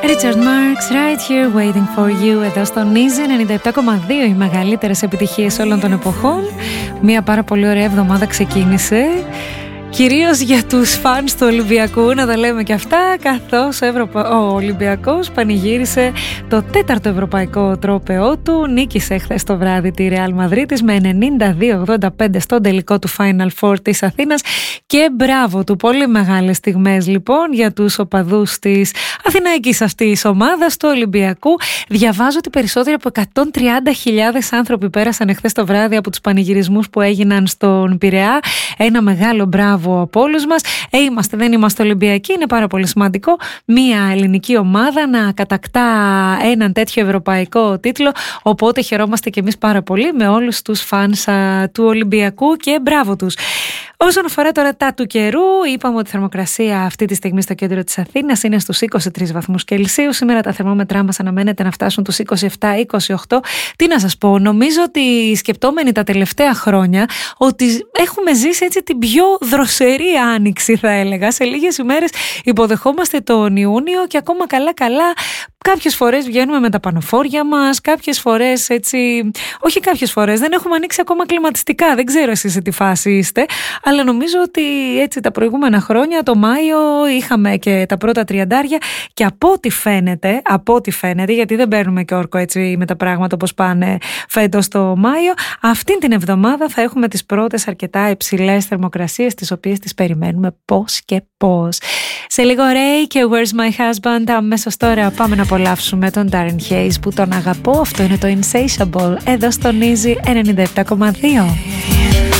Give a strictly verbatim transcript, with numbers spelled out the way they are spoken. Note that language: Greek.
Richard Marx, right here waiting for you. Εδώ στον Easy ενενήντα επτά κόμμα δύο, οι μεγαλύτερες επιτυχίες όλων των εποχών. Μια πάρα πολύ ωραία εβδομάδα ξεκίνησε, κυρίως για τους φανς του Ολυμπιακού, να τα λέμε και αυτά, καθώς ο, Ευρωπα... ο Ολυμπιακός πανηγύρισε το τέταρτο ευρωπαϊκό τρόπαιό του. Νίκησε χθες το βράδυ τη Ρεάλ Μαδρίτης με ενενήντα δύο ογδόντα πέντε στον τελικό του Final Four της Αθήνας και μπράβο του. Πολύ μεγάλες στιγμές λοιπόν για τους οπαδούς της αθηναϊκής αυτής ομάδας του Ολυμπιακού. Διαβάζω ότι περισσότεροι από εκατόν τριάντα χιλιάδες άνθρωποι πέρασαν εχθές το βράδυ από τους πανηγυρισμούς που έγιναν στον Πειραιά. Ένα μεγάλο μπράβο από όλους μας. Ε, είμαστε, δεν είμαστε Ολυμπιακοί, είναι πάρα πολύ σημαντικό μια ελληνική ομάδα να κατακτά έναν τέτοιο ευρωπαϊκό τίτλο, οπότε χαιρόμαστε και εμείς πάρα πολύ με όλους τους φανς α, του Ολυμπιακού και μπράβο τους. Όσον αφορά τώρα τα του καιρού, είπαμε ότι η θερμοκρασία αυτή τη στιγμή στο κέντρο της Αθήνας είναι στους είκοσι τρεις βαθμούς Κελσίου. Σήμερα τα θερμόμετρά μας αναμένεται να φτάσουν τους είκοσι επτά είκοσι οκτώ. Τι να σας πω, νομίζω ότι σκεπτόμενοι τα τελευταία χρόνια ότι έχουμε ζήσει έτσι την πιο δροσερή άνοιξη, θα έλεγα. Σε λίγες ημέρες υποδεχόμαστε τον Ιούνιο και ακόμα καλά καλά κάποιες φορές βγαίνουμε με τα πανοφόρια μας, κάποιες φορές έτσι, όχι κάποιες φορές, δεν έχουμε ανοίξει ακόμα κλιματιστικά, δεν ξέρω εσείς σε τι φάση είστε, αλλά νομίζω ότι έτσι τα προηγούμενα χρόνια, το Μάιο είχαμε και τα πρώτα τριαντάρια και από ό,τι φαίνεται, από ό,τι φαίνεται, γιατί δεν παίρνουμε και όρκο έτσι με τα πράγματα όπως πάνε φέτος το Μάιο, αυτήν την εβδομάδα θα έχουμε τις πρώτες αρκετά υψηλές θερμοκρασίες, τις οποίες τις περιμένουμε πώς και πώς. Σε λίγο Ray και Where's My Husband, αμέσως τώρα πάμε να απολαύσουμε τον Darren Hayes που τον αγαπώ. Αυτό είναι το Insatiable εδώ στον Easy ενενήντα επτά κόμμα δύο.